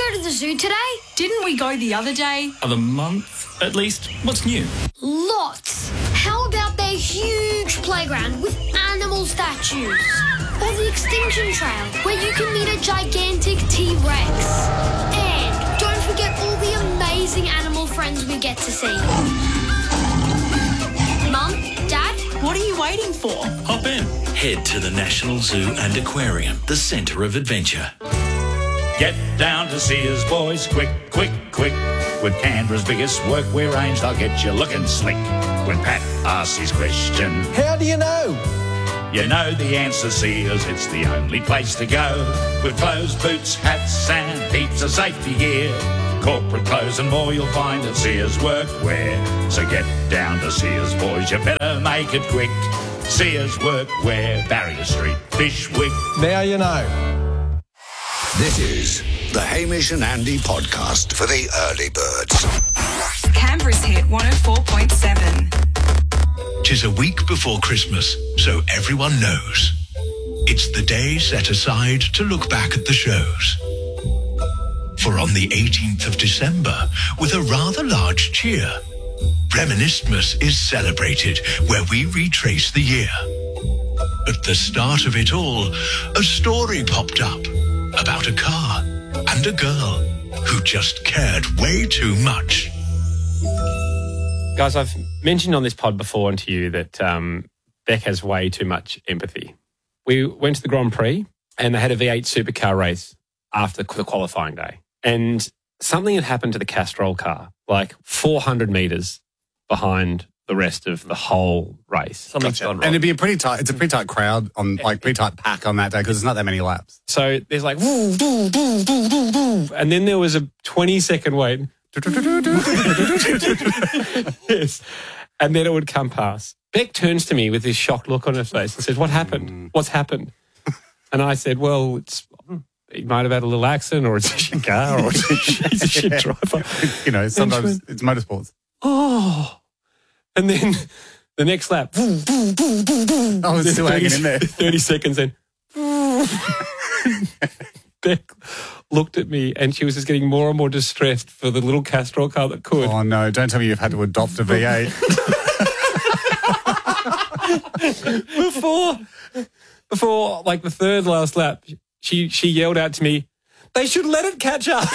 go to the zoo today? Didn't we go the other day? Of the month, at least. What's new? Lots. How about their huge playground with animal statues? Or the Extinction Trail, where you can meet a gigantic T-Rex. And don't forget all the amazing animal friends we get to see. Mum, Dad? What are you waiting for? Hop in. Head to the National Zoo and Aquarium, the centre of adventure. Get down to Sears, boys, quick, quick, quick. With Canberra's biggest workwear range, they'll get you looking slick. When Pat asks his question, how do you know? You know the answer, Sears, it's the only place to go. With clothes, boots, hats and heaps of safety gear. Corporate clothes and more you'll find at Sears Workwear. So get down to Sears, boys, you better make it quick. Sears Workwear, Barrier Street, Fishwick. Now you know. This is the Hamish and Andy podcast for the early birds. Canberra's hit 104.7. 'Tis a week before Christmas, so everyone knows. It's the day set aside to look back at the shows. For on the 18th of December, with a rather large cheer, Reminiscence is celebrated, where we retrace the year. At the start of it all, a story popped up about a car and a girl who just cared way too much. Guys, I've mentioned on this pod before and to you that Beck has way too much empathy. We went to the Grand Prix and they had a V8 supercar race after the qualifying day. And something had happened to the Castrol car, like 400 metres behind the rest of the whole race. Something's gone wrong. And it'd be a pretty tight crowd on, like, pretty tight pack on that day because there's not that many laps. So there's like, woo, woo, woo, woo, woo, woo, and then there was a 20-second wait. Yes. And then it would come past. Beck turns to me with this shocked look on her face and says, what happened? What's happened? And I said, well, he might have had a little accident, or it's a shit car, or he's a shit driver. You know, sometimes it's motorsports. Oh. And then the next lap. Oh, it's still hanging in there. 30 seconds in. Beck looked at me and she was just getting more and more distressed for the little Castrol car that could. Oh, no. Don't tell me you've had to adopt a V8. Before like the third last lap, she yelled out to me, they should let it catch up.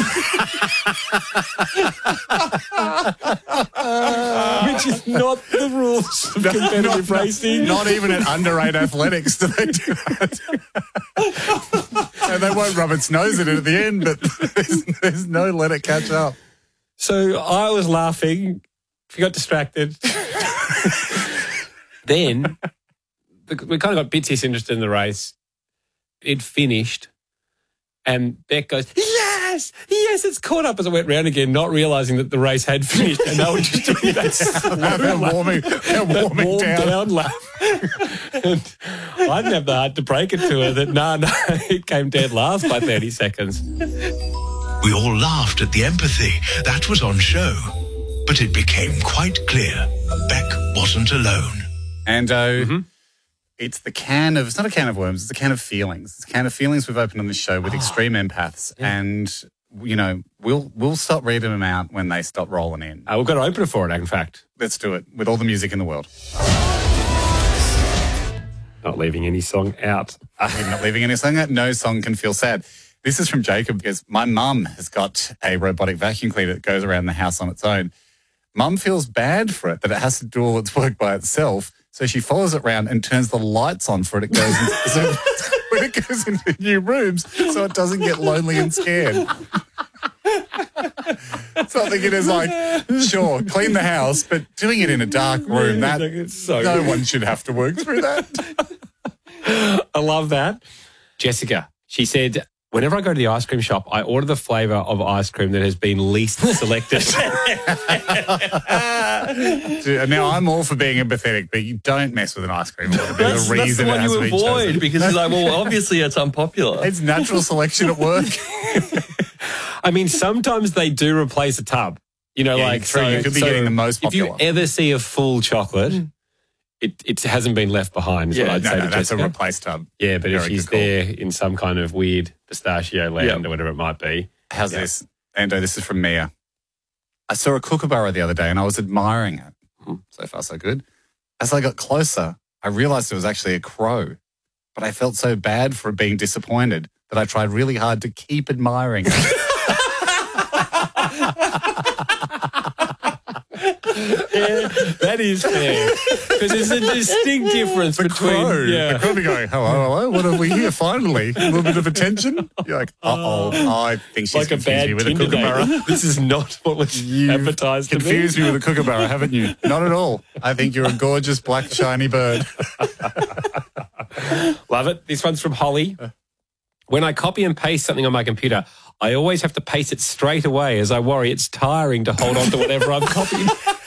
Which is not the rules of competitive racing. Not even at under-8 athletics do they do that. And they won't rub its nose in it at the end, but there's no let it catch up. So I was laughing. She got distracted. Then we kind of got Bitsy's interested in the race. It finished. And Beck goes, yes, it's caught up, as I went round again, not realising that the race had finished. And they were just doing that slow they're warming down lap. And I didn't have the heart to break it to her that, no, it came dead last by 30 seconds. We all laughed at the empathy that was on show, but it became quite clear Beck wasn't alone. And it's not a can of worms, it's a can of feelings. It's a can of feelings we've opened on this show with extreme empaths. Yeah. And, you know, we'll stop reading them out when they stop rolling in. We've got to open it for it, in fact. Let's do it with all the music in the world. Not leaving any song out. Not leaving any song out. No song can feel sad. This is from Jacob because my mum has got a robotic vacuum cleaner that goes around the house on its own. Mum feels bad for it that it has to do all its work by itself. So she follows it around and turns the lights on for it. So when it goes into new rooms, so it doesn't get lonely and scared. So I think it is like, sure, clean the house, but doing it in a dark room, no one should have to work through that. I love that. Jessica, she said, whenever I go to the ice cream shop, I order the flavour of ice cream that has been least selected. Now, I'm all for being empathetic, but you don't mess with an ice cream order. That's the one you avoid because it's like, well, obviously it's unpopular. It's natural selection at work. I mean, sometimes they do replace a tub. You know, you could be getting the most popular. If you ever see a full chocolate, it hasn't been left behind, is what I'd say to that's Jessica. a replaced tub. Yeah, but if she's there in some kind of weird pistachio land or whatever it might be, How's this? Ando, this is from Mia. I saw a kookaburra the other day and I was admiring it. So far, so good. As I got closer, I realized it was actually a crow, but I felt so bad for being disappointed that I tried really hard to keep admiring it. Yeah, that is fair. Because there's a distinct difference between... Crow. Yeah. The crow be going, hello, what have we here finally? A little bit of attention? You're like, I think she's like a confused bad me with a Tinder kookaburra. date. This is not what was advertised to be. Confused me with a kookaburra, haven't you? Not at all. I think you're a gorgeous black shiny bird. Love it. This one's from Holly. When I copy and paste something on my computer, I always have to paste it straight away as I worry it's tiring to hold on to whatever I've copied.